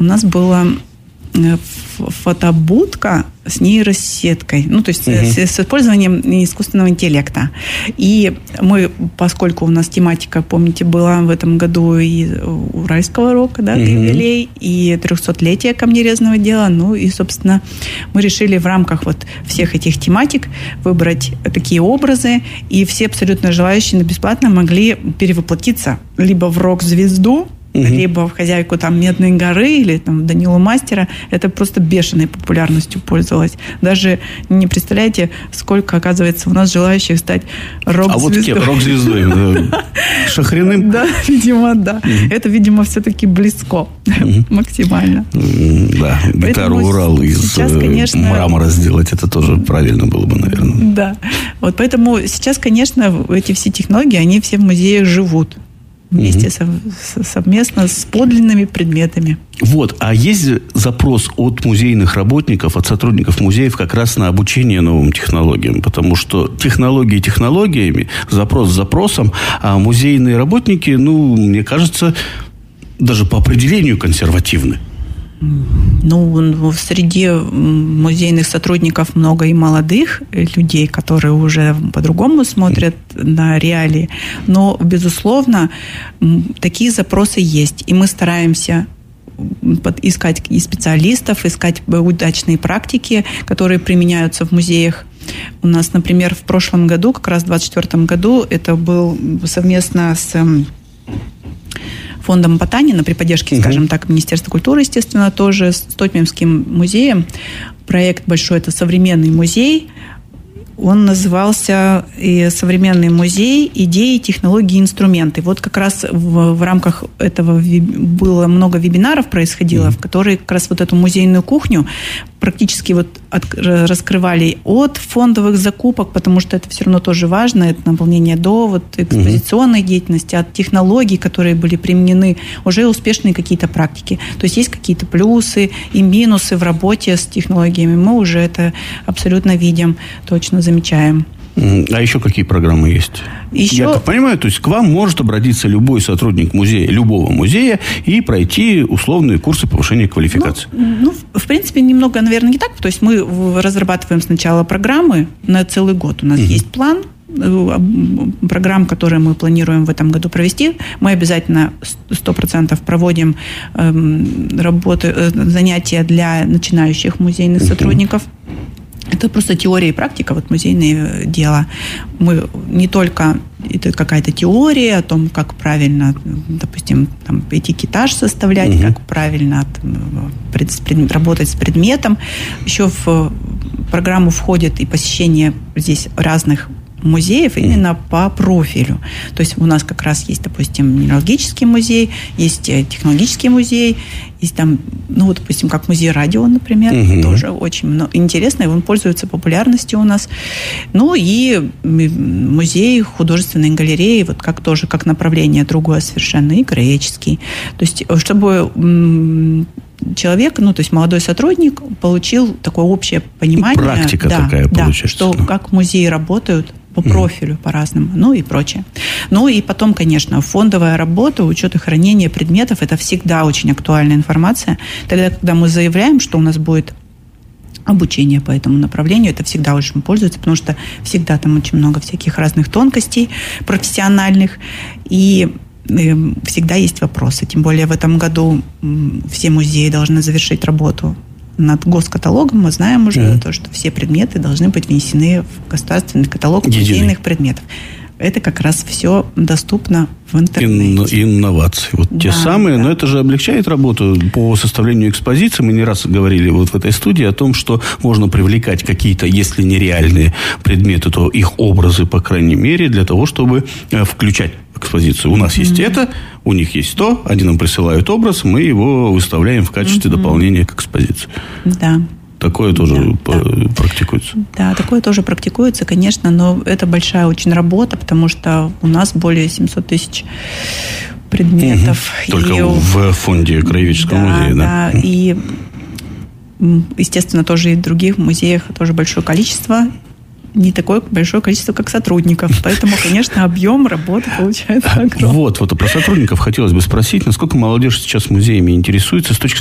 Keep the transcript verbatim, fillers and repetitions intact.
у нас была фотобудка с нейросеткой, ну, то есть угу. с, с использованием искусственного интеллекта. И мы, поскольку у нас тематика, помните, была в этом году и Уральского рока, да, угу. юбилей, и трехсотлетие камнерезного дела, ну, и, собственно, мы решили в рамках вот всех этих тематик выбрать такие образы, и все абсолютно желающие бесплатно могли перевоплотиться либо в рок-звезду, Uh-huh. либо в хозяйку там Медной горы или там Данилу Мастера. Это просто бешеной популярностью пользовалось. Даже не представляете, сколько, оказывается, у нас желающих стать рок-звездой. А вот кем? Рок-звездой? Шахриным? Да, видимо, да. Это, видимо, все-таки близко. Максимально. Да, гитару Урал из мрамора сделать, это тоже правильно было бы, наверное. Да. Вот поэтому сейчас, конечно, эти все технологии, они все в музеях живут. Вместе угу. со, совместно с подлинными предметами. Вот. А есть запрос от музейных работников, от сотрудников музеев как раз на обучение новым технологиям? Потому что технологии технологиями, запрос запросом, а музейные работники, ну, мне кажется, даже по определению консервативны. Ну, среди музейных сотрудников много и молодых людей, которые уже по-другому смотрят на реалии. Но, безусловно, такие запросы есть. И мы стараемся искать и специалистов, искать удачные практики, которые применяются в музеях. У нас, например, в прошлом году, как раз в двадцать четвёртом году, это был совместно с фондом Потанина при поддержке, угу. скажем так, Министерства культуры, естественно, тоже с Тотьминским музеем. Проект большой, это современный музей. Он назывался «Современный музей. Идеи, технологии, инструменты». Вот как раз в, в рамках этого было много вебинаров происходило, mm-hmm. в которые как раз вот эту музейную кухню практически вот от, раскрывали от фондовых закупок, потому что это все равно тоже важно, это наполнение до вот экспозиционной mm-hmm. деятельности, от технологий, которые были применены, уже успешные какие-то практики. То есть есть какие-то плюсы и минусы в работе с технологиями. Мы уже это абсолютно видим, точно замечаем. А еще какие программы есть? Еще... Я так понимаю, то есть к вам может обратиться любой сотрудник музея, любого музея и пройти условные курсы повышения квалификации. Ну, ну, в принципе, немного, наверное, не так. То есть мы разрабатываем сначала программы на целый год. У нас угу. есть план программ, которые мы планируем в этом году провести. Мы обязательно сто процентов проводим работы, занятия для начинающих музейных угу. сотрудников. Это просто теория и практика, вот музейное дело. Мы не только, это какая-то теория о том, как правильно, допустим, там, этикетаж составлять, угу. как правильно там, пред, пред, работать с предметом. Еще в программу входит и посещение здесь разных музеев именно по профилю. То есть у нас как раз есть, допустим, минералогический музей, есть технологический музей, есть там, ну, вот, допустим, как музей радио, например, угу. тоже очень много, интересно, и он пользуется популярностью у нас. Ну, и музей художественной галереи, вот как тоже, как направление другое совершенно, и греческий. То есть, чтобы человек, ну, то есть молодой сотрудник получил такое общее понимание. Практика да, такая да, получается. Что, как музеи работают по профилю, mm-hmm. по-разному, ну и прочее. Ну и потом, конечно, фондовая работа, учет и хранение предметов, это всегда очень актуальная информация. Тогда, когда мы заявляем, что у нас будет обучение по этому направлению, это всегда очень пользуется, потому что всегда там очень много всяких разных тонкостей профессиональных, и всегда есть вопросы. Тем более в этом году все музеи должны завершить работу над госкаталогом. Мы знаем уже mm-hmm. то, что все предметы должны быть внесены в государственный каталог музейных предметов. Это как раз все доступно в интернете. Ин- инновации. Вот да, те самые, да. Но это же облегчает работу по составлению экспозиции. Мы не раз говорили вот в этой студии о том, что можно привлекать какие-то, если не реальные предметы, то их образы, по крайней мере, для того, чтобы включать в экспозицию. У нас mm-hmm. есть это, у них есть то, они нам присылают образ, мы его выставляем в качестве mm-hmm. дополнения к экспозиции. Да. Такое тоже да, да. практикуется? Да, такое тоже практикуется, конечно, но это большая очень работа, потому что у нас более семьсот тысяч предметов. Угу. Только и в фонде Краеведческого да, музея, да? Да, и, естественно, тоже и в других музеях тоже большое количество. Не такое большое количество, как сотрудников. Поэтому, конечно, объем работы получается огромный. Вот, вот про сотрудников хотелось бы спросить, насколько молодежь сейчас музеями интересуется с точки